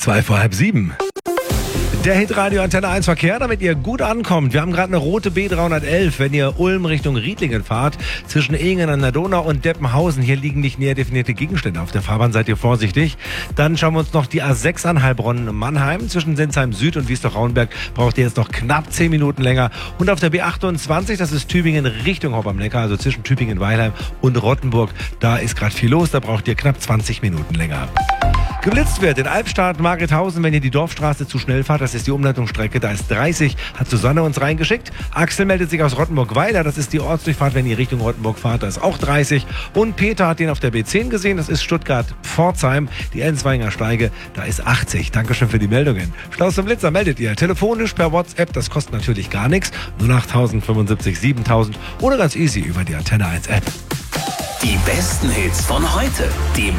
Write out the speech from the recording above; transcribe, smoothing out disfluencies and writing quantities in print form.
6:02. Der Hitradio Antenne 1 Verkehr, damit ihr gut ankommt. Wir haben gerade eine rote B311, wenn ihr Ulm Richtung Riedlingen fahrt, zwischen Ehingen an der Donau und Deppenhausen. Hier liegen nicht näher definierte Gegenstände auf der Fahrbahn, seid ihr vorsichtig. Dann schauen wir uns noch die A6 an, Heilbronn-Mannheim. Zwischen Sinsheim Süd und Wiesloch-Rauenberg braucht ihr jetzt noch knapp 10 Minuten länger. Und auf der B28, das ist Tübingen Richtung Hopp am Neckar, also zwischen Tübingen-Weilheim und Rottenburg. Da ist gerade viel los, da braucht ihr knapp 20 Minuten länger. Geblitzt wird in Albstadt, Margrethausen, wenn ihr die Dorfstraße zu schnell fahrt, das ist die Umleitungsstrecke, da ist 30, hat Susanne uns reingeschickt. Axel meldet sich aus Rottenburg-Weiler, das ist die Ortsdurchfahrt, wenn ihr Richtung Rottenburg fahrt, da ist auch 30. Und Peter hat den auf der B10 gesehen, das ist Stuttgart-Pforzheim, die Enzweiger Steige, da ist 80. Dankeschön für die Meldungen. Staus zum Blitzer meldet ihr telefonisch per WhatsApp, das kostet natürlich gar nichts, 08075 7000 oder ganz easy über die Antenne 1 App. Die besten Hits von heute, die